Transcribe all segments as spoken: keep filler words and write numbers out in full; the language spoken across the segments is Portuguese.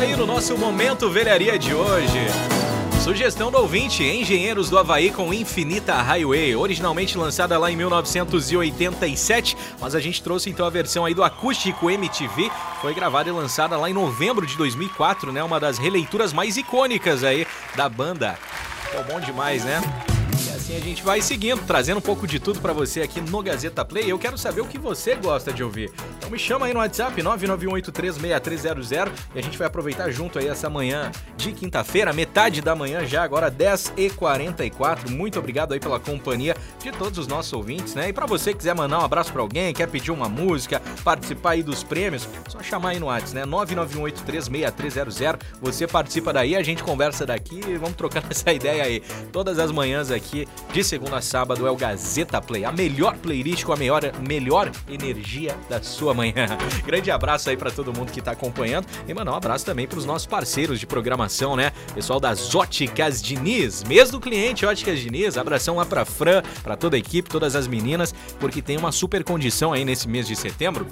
aí no nosso Momento Velharia de hoje. Sugestão do ouvinte, Engenheiros do Havaí com Infinita Highway, originalmente lançada lá em mil novecentos e oitenta e sete, mas a gente trouxe então a versão aí do acústico M T V, foi gravada e lançada lá em novembro de dois mil e quatro, né? Uma das releituras mais icônicas aí da banda. Pô, bom demais, né? E assim a gente vai seguindo, trazendo um pouco de tudo pra você aqui no Gazeta Play. Eu quero saber o que você gosta de ouvir. Então me chama aí no WhatsApp, nove nove um oito três seis três zero zero, e a gente vai aproveitar junto aí essa manhã de quinta-feira, metade da manhã já, agora dez e quarenta e quatro. Muito obrigado aí pela companhia de todos os nossos ouvintes, né? E pra você que quiser mandar um abraço pra alguém, quer pedir uma música, participar aí dos prêmios, só chamar aí no WhatsApp, né? nove nove um oito três seis três zero zero. Você participa daí, a gente conversa daqui e vamos trocando essa ideia aí. Todas as manhãs aqui, de segunda a sábado, é o Gazeta Play, a melhor playlist com a melhor, melhor energia da sua manhã. Grande abraço aí pra todo mundo que tá acompanhando e mandar um abraço também pros nossos parceiros de programação, né? Pessoal das Óticas Diniz, mês do cliente Óticas Diniz, abração lá pra Fran, pra toda a equipe, todas as meninas, porque tem uma super condição aí nesse mês de setembro.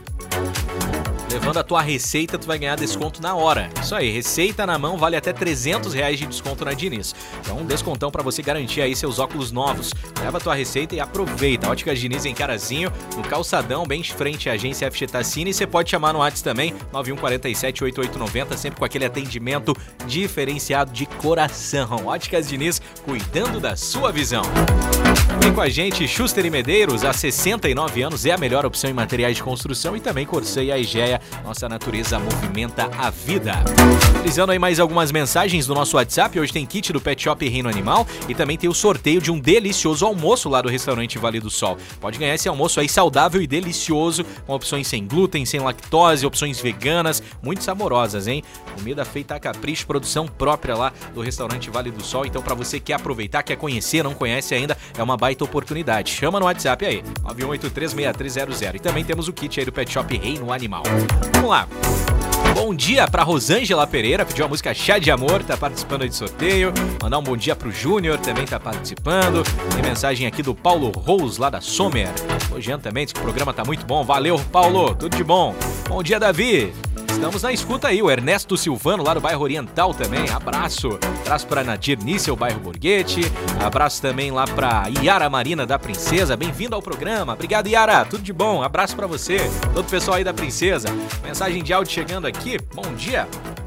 Levando a tua receita, tu vai ganhar desconto na hora. Isso aí, receita na mão vale até trezentos reais de desconto na Diniz. Então um descontão pra você garantir aí seus óculos novos. Leva a tua receita e aproveita. Óticas Diniz em Carazinho, no calçadão, bem de frente à agência F G Tassini. E você pode chamar no WhatsApp também, nove um quatro sete oito oito nove zero, sempre com aquele atendimento diferenciado de coração. Óticas Diniz, cuidando da sua visão. Vem com a gente, Schuster e Medeiros, há sessenta e nove anos, é a melhor opção em materiais de construção, e também Corsã e a Egea, nossa natureza movimenta a vida. Utilizando aí mais algumas mensagens do nosso WhatsApp, hoje tem kit do Pet Shop Reino Animal e também tem o sorteio de um delicioso almoço lá do restaurante Vale do Sol. Pode ganhar esse almoço aí saudável e delicioso, com opções sem glúten, sem lactose, opções veganas, muito saborosas, hein? Comida feita a capricho, produção própria lá do restaurante Vale do Sol. Então, para você que quer aproveitar, quer conhecer, não conhece ainda, é uma baita oportunidade. Chama no WhatsApp aí, nove um oito três seis três zero zero. E também temos o kit aí do Pet Shop Reino Animal. Vamos lá. Bom dia pra Rosângela Pereira, pediu a música Chá de Amor, tá participando aí de sorteio. Mandar um bom dia pro Júnior, também tá participando. Tem mensagem aqui do Paulo Rose, lá da Sommer. Elogiando também, diz que o programa tá muito bom. Valeu, Paulo, tudo de bom. Bom dia, Davi. Estamos na escuta aí, o Ernesto Silvano, lá do bairro Oriental também, abraço. Abraço pra Nadir Níssel, bairro Borghetti. Abraço também lá pra Yara Marina da Princesa, bem-vindo ao programa. Obrigado, Yara, tudo de bom, abraço pra você, todo o pessoal aí da Princesa. Mensagem de áudio chegando aqui, bom dia.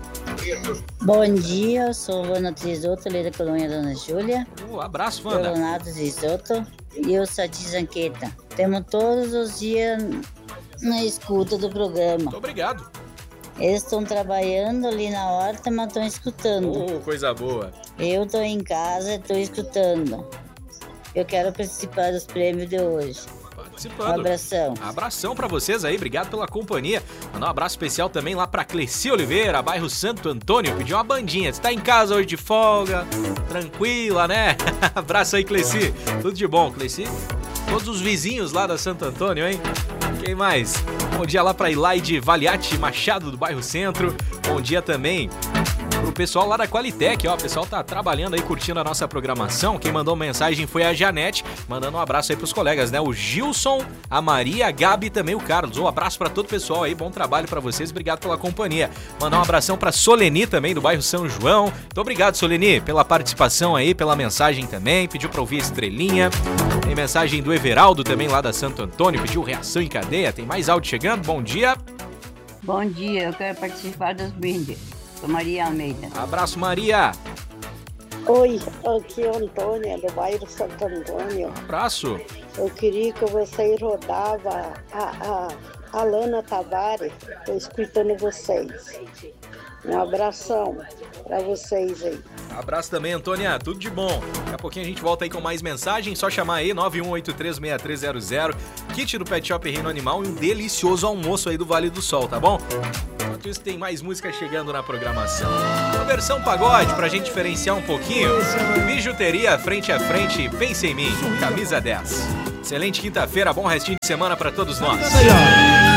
Bom dia, eu sou Vana Trisotto, ali da colônia Dona Júlia. Uh, abraço, Vana. Leonardo Trisotto e eu, Sati Zanqueta. Temos todos os dias na escuta do programa. Muito obrigado. Eles estão trabalhando ali na horta, mas estão escutando. Oh, coisa boa. Eu estou em casa e estou escutando. Eu quero participar dos prêmios de hoje. Participando. Um abração. Abração pra vocês aí, obrigado pela companhia. Mandar um abraço especial também lá pra Cleci Oliveira, bairro Santo Antônio. Pediu uma bandinha. Você tá em casa hoje de folga, tranquila, né? Abraço aí, Cleci. Tudo de bom, Cleci. Todos os vizinhos lá da Santo Antônio, hein? Quem mais? Bom dia lá pra Ilaide Valiati Machado, do bairro Centro. Bom dia também pro pessoal lá da Qualitec, ó, o pessoal tá trabalhando aí, curtindo a nossa programação. Quem mandou mensagem foi a Janete, mandando um abraço aí pros colegas, né? O Gilson, a Maria, a Gabi e também o Carlos. Um abraço pra todo o pessoal aí, bom trabalho pra vocês, obrigado pela companhia. Mandar um abração pra Soleni também, do bairro São João. Muito obrigado, Soleni, pela participação aí, pela mensagem também, pediu pra ouvir Estrelinha. Tem mensagem do Everaldo também, lá da Santo Antônio, pediu reação em cadeia. Tem mais áudio chegando, bom dia. Bom dia, eu quero participar dos brindes. Sou Maria Almeida. Abraço, Maria. Oi, aqui é a Antônia, do bairro Santo Antônio. Abraço. Eu queria que vocês rodavam a, a, a Lana Tavares. Estou escutando vocês. Um abração para vocês aí. Abraço também, Antônia, tudo de bom. Daqui a pouquinho a gente volta aí com mais mensagens, só chamar aí nove um oito três seis três zero zero, kit do Pet Shop Reino Animal e um delicioso almoço aí do Vale do Sol, tá bom? Enquanto isso tem mais música chegando na programação. Uma versão pagode pra gente diferenciar um pouquinho. Bijuteria frente a frente, pense em mim, camisa dez. Excelente quinta-feira, bom restinho de semana pra todos nós.